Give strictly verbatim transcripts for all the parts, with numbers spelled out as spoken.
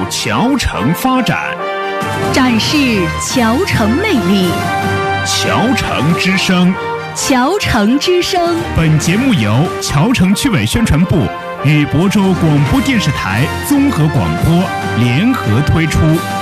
桥城发展， 展示桥城魅力。 桥城之声， 桥城之声。 本节目由桥城区委宣传部与亳州广播电视台综合广播联合推出。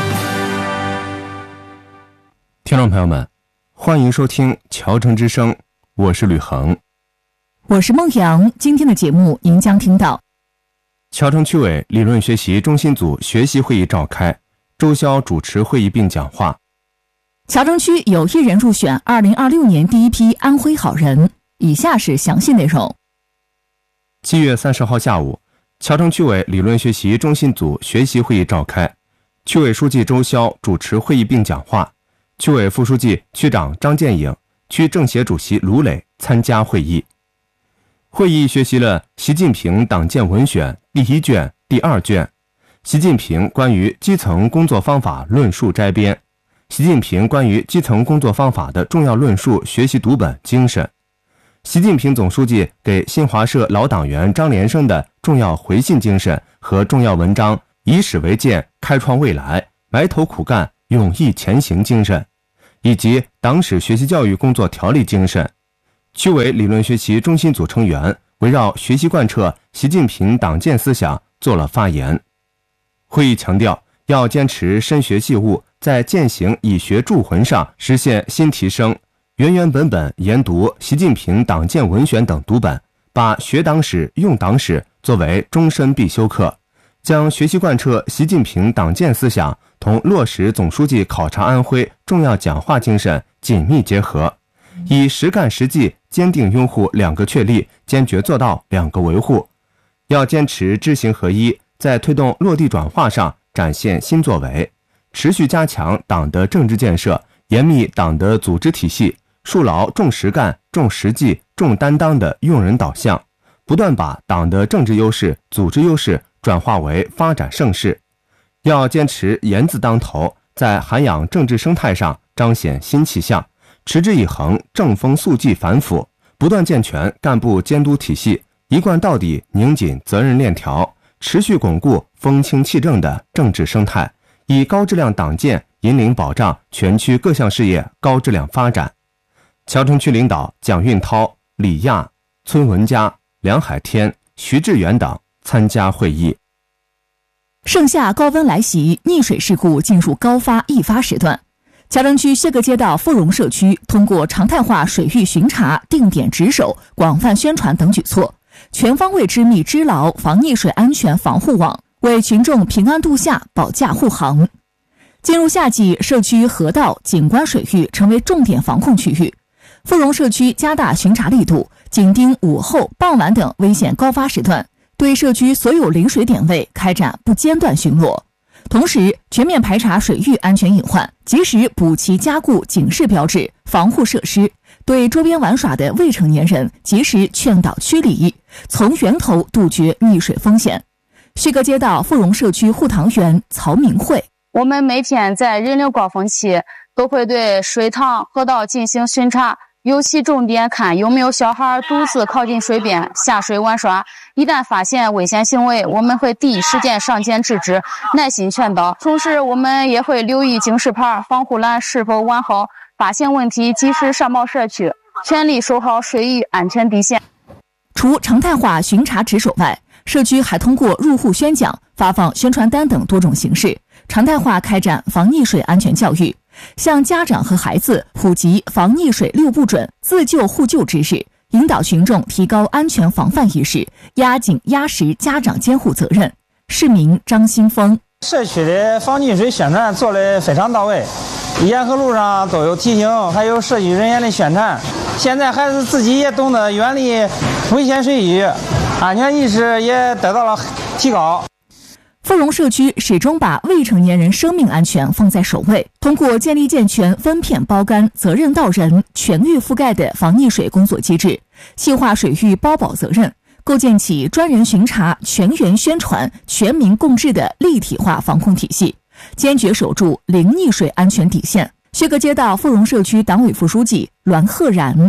听众朋友们，欢迎收听桥城之声，我是吕恒， 我是孟阳。今天的节目您将听到： 桥城区委理论学习中心组学习会议召开，周潇主持会议并讲话。 桥城区有一人入选二零二六年第一批安徽好人。以下是详细内容。 七月三十号下午，桥城区委理论学习中心组学习会议召开，区委书记周潇主持会议并讲话，区委副书记、区长张建颖、区政协主席卢磊参加会议。会议学习了习近平党建文选第一卷、第二卷，习近平关于基层工作方法论述摘编，习近平关于基层工作方法的重要论述学习读本精神，习近平总书记给新华社老党员张连生的重要回信精神和重要文章以史为鉴，开创未来，埋头苦干，勇毅前行精神，以及党史学习教育工作条例精神。区委理论学习中心组成员围绕学习贯彻习近平党建思想做了发言。会议强调，要坚持深学细悟，在践行以学铸魂上实现新提升，原原本本研读习近平党建文选等读本，把学党史、用党史作为终身必修课，将学习贯彻习近平党建思想同落实总书记考察安徽重要讲话精神紧密结合，以实干实际坚定拥护两个确立，坚决做到两个维护。要坚持知行合一，在推动落地转化上展现新作为，持续加强党的政治建设，严密党的组织体系，树牢重实干、重实际、重担当的用人导向，不断把党的政治优势、组织优势转化为发展盛世。要坚持严字当头，在涵养政治生态上彰显新气象，持之以恒，正风肃纪反腐，不断健全干部监督体系，一贯到底拧紧责任链条，持续巩固风清气正的政治生态，以高质量党建引领保障全区各项事业高质量发展。桥城区领导蒋运涛、李亚、崔文佳、梁海天、徐志远等参加会议。 盛夏高温来袭，溺水事故进入高发易发时段。桥城区谢各街道富荣社区通过常态化水域巡查、定点值守、广泛宣传等举措，全方位织密织牢防溺水安全防护网，为群众平安度夏保驾护航。进入夏季，社区河道、景观水域成为重点防控区域。富荣社区加大巡查力度，紧盯午后、傍晚等危险高发时段，对社区所有临水点位开展不间断巡逻。同时，全面排查水域安全隐患，及时补齐加固警示标志、防护设施，对周边玩耍的未成年人及时劝导驱离，从源头杜绝溺水风险。谢各街道富荣社区护塘员曹明慧： 我们每天在人流高峰期都会对水塘、河道进行巡查，尤其重点看有没有小孩独自靠近水边下水玩耍。一旦发现危险行为，我们会第一时间上前制止，耐心劝导。同时，我们也会留意警示牌、防护栏是否完好，发现问题及时上报社区，全力守好水域安全底线。 除常态化巡查值守外，社区还通过入户宣讲、发放宣传单等多种形式，常态化开展防溺水安全教育，向家长和孩子普及防溺水六不准、自救互救知识，引导群众提高安全防范意识，压紧压实家长监护责任。市民张新峰： 社区的防溺水宣传做得非常到位，沿河路上都有提醒，还有社区人员的宣传。现在孩子自己也懂得远离危险水域，安全意识也得到了提高。 富荣社区始终把未成年人生命安全放在首位，通过建立健全分片包干、责任到人、全域覆盖的防溺水工作机制，细化水域包保责任，构建起专人巡查、全员宣传、全民共治的立体化防控体系，坚决守住零溺水安全底线。谢各街道富荣社区党委副书记栾赫然：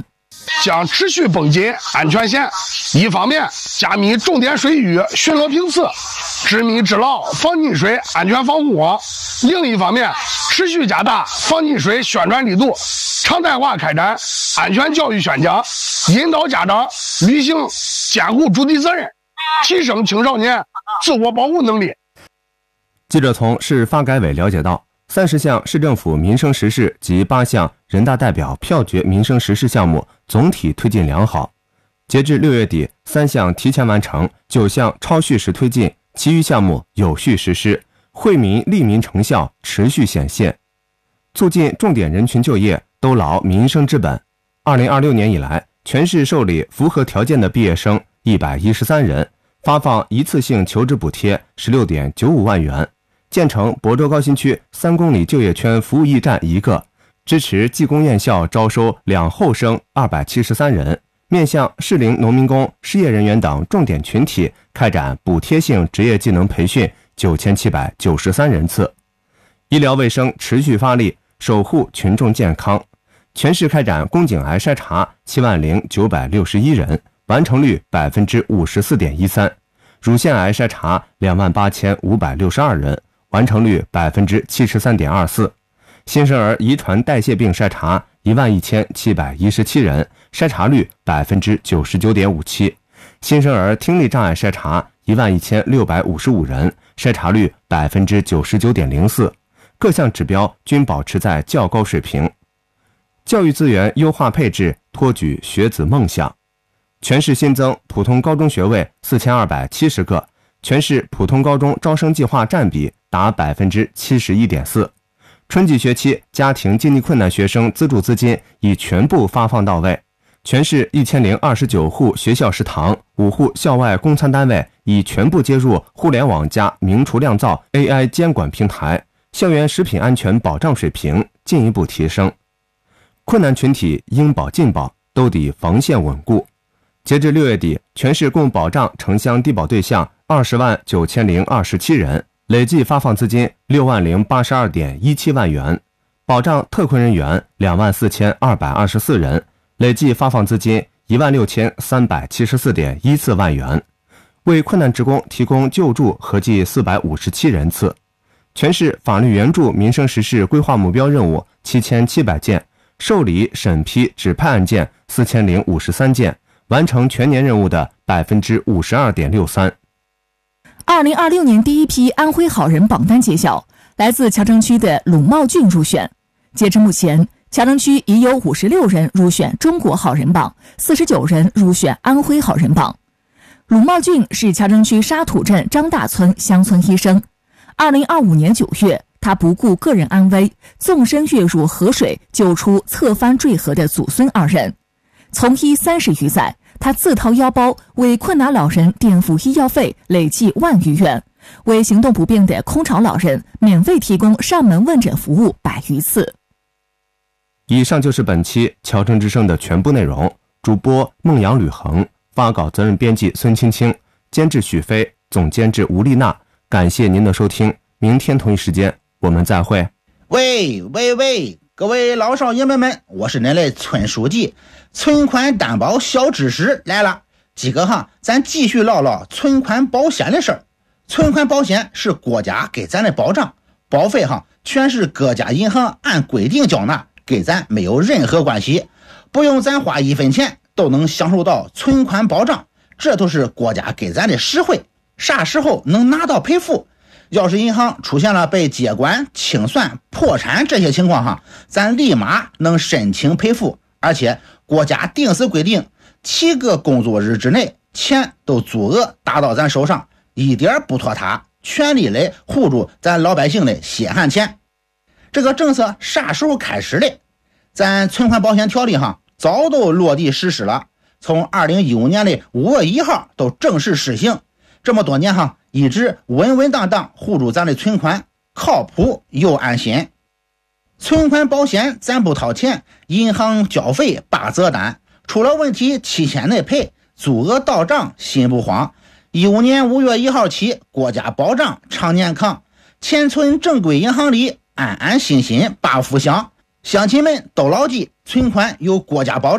将持续绷紧安全线，一方面加密重点水域巡逻频次，知密知牢防进水安全防护网；另一方面，持续加大防进水宣传力度，常态化开展安全教育宣讲，引导家长履行监护主体责任，提升青少年自我保护能力。 记者从市发改委了解到，三十项市政府民生实事及八项人大代表票决民生实事项目总体推进良好。截至六月底，三项提前完成，九项超序时推进，其余项目有序实施，惠民利民成效持续显现。促进重点人群就业，兜牢民生之本。二零二六年以来，全市受理符合条件的毕业生一百一十三人，发放一次性求职补贴十六点九五万元。建成亳州高新区三公里就业圈服务驿站一个，支持技工院校招收两后生二百七十三人，面向适龄农民工、失业人员等重点群体开展补贴性职业技能培训九千七百九十三人次。医疗卫生持续发力，守护群众健康。全市开展宫颈癌筛查七万零九百六十一人，完成率百分之五十四点一三；乳腺癌筛查两万八千五百六十二人，完成率百分之七十三点二四；新生儿遗传代谢病筛查一万一千七百一十七人，筛查率百分之九十九点五七；新生儿听力障碍筛查一万一千六百五十五人，筛查率百分之九十九点零四，各项指标均保持在较高水平。教育资源优化配置，托举学子梦想。全市新增普通高中学位四千二百七十个，全市普通高中招生计划占比达百分之七十一点四。春季学期家庭经济困难学生资助资金已全部发放到位。全市一千零二十九户学校食堂、五户校外供餐单位已全部接入互联网加明厨亮灶 A I 监管平台，校园食品安全保障水平进一步提升。困难群体应保尽保，兜底防线稳固。截至六月底，全市共保障城乡低保对象二十万九千零二十七人，累计发放资金六万零八十二点一七万元，保障特困人员两万四千二百二十四人，累计发放资金一万六千三百七十四点一四万元，为困难职工提供救助合计四百五十七人次。全市法律援助民生实事规划目标任务七千七百件，受理审批指派案件四千零五十三件，完成全年任务的百分之五十二点六三。 二零二六年第一批安徽好人榜单揭晓，来自乔城区的鲁茂俊入选。截至目前，乔城区已有五十六人入选中国好人榜，四十九人入选安徽好人榜。鲁茂俊是乔城区沙土镇张大村乡村医生。二零二五年九月，他不顾个人安危，纵身跃入河水，救出侧翻坠河的祖孙二人。从医三十余载，他自掏腰包为困难老人垫付医药费累计万余元，为行动不便的空巢老人免费提供上门问诊服务百余次。 以上就是本期乔城之声的全部内容。主播孟阳吕恒，发稿责任编辑孙青青，监制许飞，总监制吴丽娜。感谢您的收听，明天同一时间我们再会。 喂喂喂，各位老少爷们们，我是恁的村书记，存款担保小知识来了。今个哈，咱继续唠唠存款保险的事儿。存款保险是国家给咱的保障，保费哈全是各家银行按规定缴纳，跟咱没有任何关系，不用咱花一分钱都能享受到存款保障，这都是国家给咱的实惠。啥时候能拿到赔付？要是银行出现了被接管、清算、破产这些情况哈，咱立马能申请赔付，而且国家定时规定七个工作日之内钱都足额打到咱手上，一点不拖沓，全力来护住咱老百姓的血汗钱。这个政策啥时候开始的？咱存款保险条例哈早都落地实施了，从二零一五年的五月一号都正式实行。这么多年哈，一直稳稳当当护住咱的存款，靠谱又安心。存款保险咱不掏钱，银行交费八折单，出了问题提前内赔，足额到账心不慌。一五年五月一号起，国家保障常年康，钱存正规银行里，安安心心把福享。乡亲们都牢记，存款有国家保障，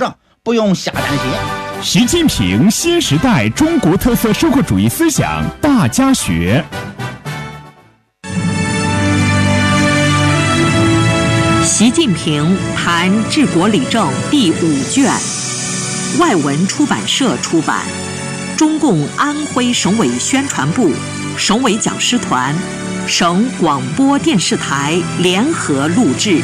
不用瞎担心。 习近平新时代中国特色社会主义思想大家学。 习近平谈治国理政第五卷，外文出版社出版，中共安徽省委宣传部、省委讲师团、省广播电视台联合录制。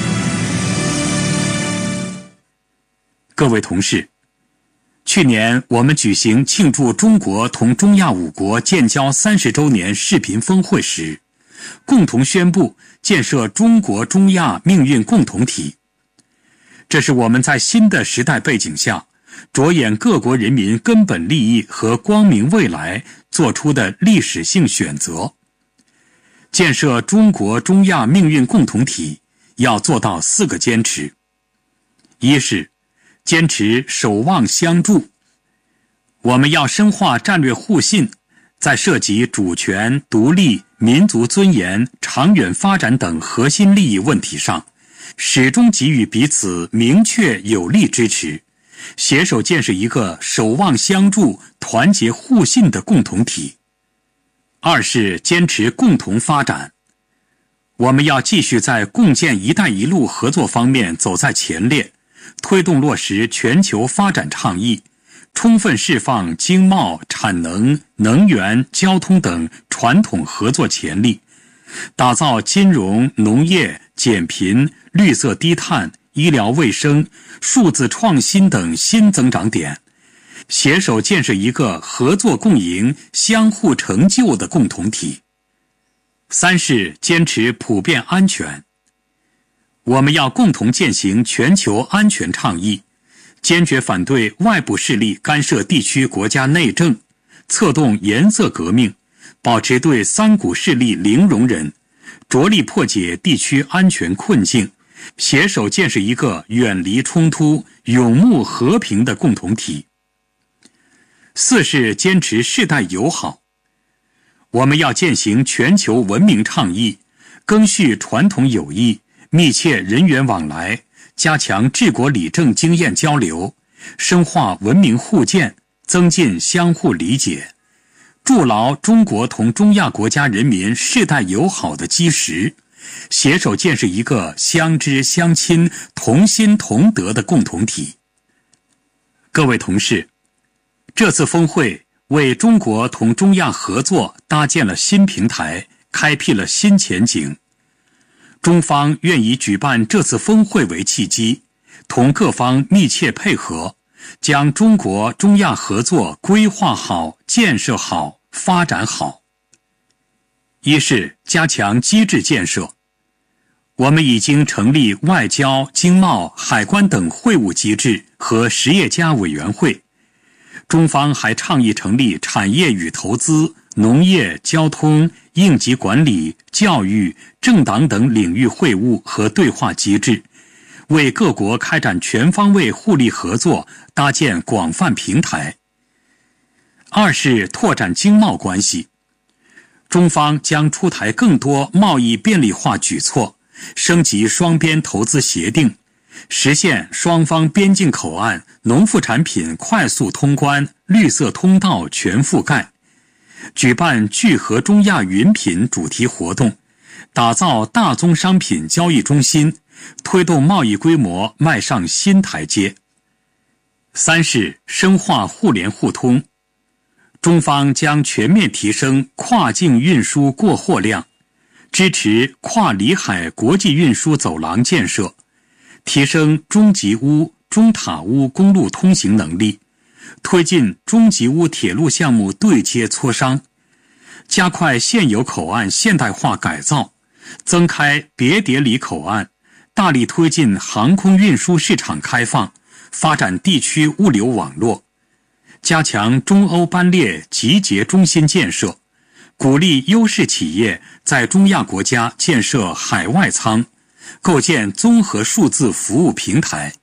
各位同事，去年我们举行庆祝中国同中亚五国建交三十周年视频峰会时，共同宣布建设中国中亚命运共同体。这是我们在新的时代背景下，着眼各国人民根本利益和光明未来做出的历史性选择。建设中国中亚命运共同体要做到四个坚持：一是坚持守望相助，我们要深化战略互信，在涉及主权、独立、民族尊严、长远发展等核心利益问题上，始终给予彼此明确有力支持，携手建设一个守望相助、团结互信的共同体。二是坚持共同发展，我们要继续在共建“一带一路”合作方面走在前列，推动落实全球发展倡议，充分释放经贸、产能、能源、交通等传统合作潜力，打造金融、农业、减贫、绿色低碳、医疗卫生、数字创新等新增长点，携手建设一个合作共赢、相互成就的共同体。三是坚持普遍安全，我们要共同践行全球安全倡议，坚决反对外部势力干涉地区国家内政，策动颜色革命，保持对三股势力零容忍，着力破解地区安全困境，携手建设一个远离冲突、永慕和平的共同体。四是坚持世代友好，我们要践行全球文明倡议，赓续传统友谊，密切人员往来，加强治国理政经验交流，深化文明互鉴，增进相互理解，筑牢中国同中亚国家人民世代友好的基石，携手建设一个相知相亲、同心同德的共同体。各位同事，这次峰会为中国同中亚合作搭建了新平台，开辟了新前景。中方愿以举办这次峰会为契机，同各方密切配合，将中国中亚合作规划好、建设好、发展好。一是加强机制建设，我们已经成立外交、经贸、海关等会务机制和实业家委员会。中方还倡议成立产业与投资、农业、交通、应急管理、教育、政党等领域会务和对话机制，为各国开展全方位互利合作搭建广泛平台。二是拓展经贸关系，中方将出台更多贸易便利化举措，升级双边投资协定，实现双方边境口岸、农副产品快速通关、绿色通道全覆盖，举办聚合中亚云品主题活动，打造大宗商品交易中心，推动贸易规模迈上新台阶。三是深化互联互通，中方将全面提升跨境运输过货量，支持跨里海国际运输走廊建设，提升中吉乌、中塔乌公路通行能力，推进中吉乌铁路项目对接磋商，加快现有口岸现代化改造，增开别叠里口岸，大力推进航空运输市场开放，发展地区物流网络，加强中欧班列集结中心建设，鼓励优势企业在中亚国家建设海外仓，构建综合数字服务平台。